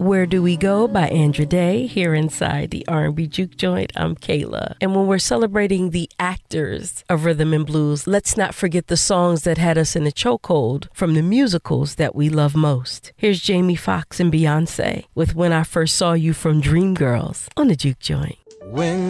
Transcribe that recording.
Where Do We Go by Andra Day here inside the R&B Juke Joint. I'm Kayla. And when we're celebrating the actors of rhythm and blues, let's not forget the songs that had us in a chokehold from the musicals that we love most. Here's Jamie Foxx and Beyonce with When I First Saw You from Dreamgirls on the Juke Joint. When